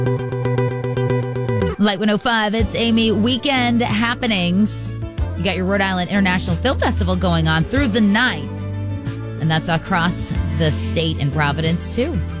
Light 105, it's Amy. Weekend happenings. You got your Rhode Island International Film Festival going on through the 9th. And that's across the state in Providence, too.